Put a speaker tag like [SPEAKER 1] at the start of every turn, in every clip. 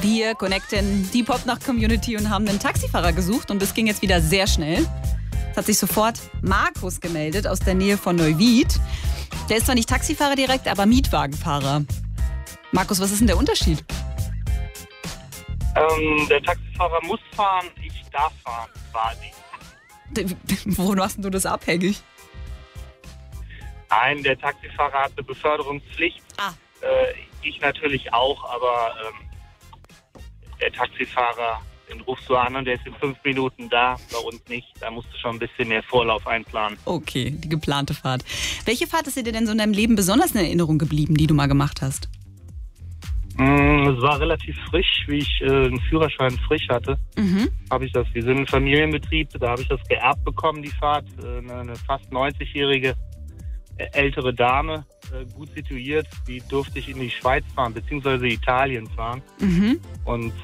[SPEAKER 1] Wir connecten die Popnacht-Community und haben einen Taxifahrer gesucht und das ging jetzt wieder sehr schnell. Es hat sich sofort Markus gemeldet aus der Nähe von Neuwied. Der ist zwar nicht Taxifahrer direkt, aber Mietwagenfahrer. Markus, was ist denn der Unterschied?
[SPEAKER 2] Der Taxifahrer muss fahren, ich darf fahren, quasi.
[SPEAKER 1] Wo machst du das abhängig?
[SPEAKER 2] Nein, der Taxifahrer hat eine Beförderungspflicht. Ich natürlich auch, aber der Taxifahrer, den rufst du an und der ist in 5 Minuten da, bei uns nicht. Da musst du schon ein bisschen mehr Vorlauf einplanen.
[SPEAKER 1] Okay, die geplante Fahrt. Welche Fahrt ist dir denn so in deinem Leben besonders in Erinnerung geblieben, die du mal gemacht hast?
[SPEAKER 2] Es war relativ frisch, wie ich einen Führerschein frisch hatte. Habe ich das. Wir sind ein Familienbetrieb, da habe ich das geerbt bekommen, die Fahrt. Eine fast 90-jährige ältere Dame, gut situiert, die durfte ich in die Schweiz fahren, beziehungsweise Italien fahren. Und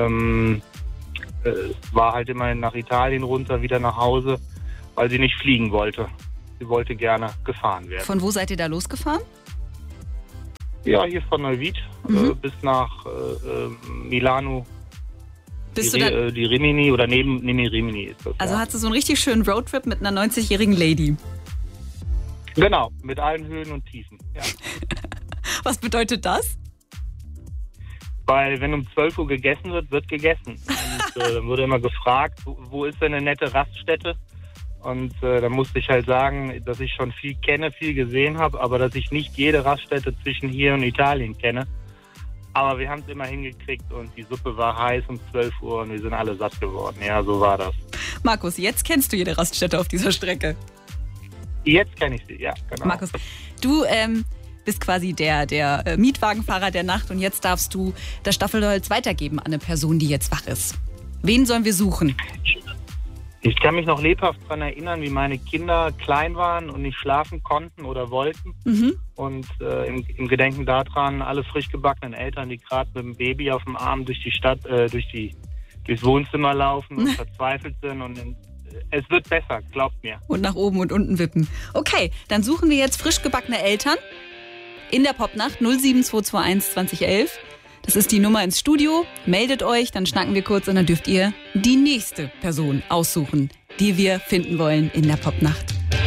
[SPEAKER 2] war halt immerhin nach Italien runter, wieder nach Hause, weil sie nicht fliegen wollte. Sie wollte gerne gefahren werden.
[SPEAKER 1] Von wo seid ihr da losgefahren?
[SPEAKER 2] Ja, hier von Neuwied bis nach Milano.
[SPEAKER 1] Bist du dann,
[SPEAKER 2] die Rimini oder neben Rimini ist das.
[SPEAKER 1] also
[SPEAKER 2] ja.
[SPEAKER 1] hast du so einen richtig schönen Roadtrip mit einer 90-jährigen Lady?
[SPEAKER 2] Genau, mit allen Höhen und Tiefen. Ja.
[SPEAKER 1] Was bedeutet das?
[SPEAKER 2] Weil wenn um 12 Uhr gegessen wird, wird gegessen. Und dann wurde immer gefragt, wo ist denn eine nette Raststätte? Und da musste ich halt sagen, dass ich schon viel kenne, viel gesehen habe, aber dass ich nicht jede Raststätte zwischen hier und Italien kenne. Aber wir haben es immer hingekriegt und die Suppe war heiß um 12 Uhr und wir sind alle satt geworden. Ja, so war das.
[SPEAKER 1] Markus, jetzt kennst du jede Raststätte auf dieser Strecke.
[SPEAKER 2] Jetzt kenne ich sie, ja, genau.
[SPEAKER 1] Markus, du bist quasi der Mietwagenfahrer der Nacht und jetzt darfst du das Staffelholz weitergeben an eine Person, die jetzt wach ist. Wen sollen wir suchen?
[SPEAKER 2] Ich kann mich noch lebhaft daran erinnern, wie meine Kinder klein waren und nicht schlafen konnten oder wollten. Und im Gedenken daran alle frisch gebackenen Eltern, die gerade mit dem Baby auf dem Arm durch die Stadt, durchs Wohnzimmer laufen und verzweifelt sind. Und es wird besser, glaubt mir.
[SPEAKER 1] Und nach oben und unten wippen. Okay, dann suchen wir jetzt frisch gebackene Eltern in der Popnacht 07221 2011. Das ist die Nummer ins Studio. Meldet euch, dann schnacken wir kurz und dann dürft ihr die nächste Person aussuchen, die wir finden wollen in der Popnacht.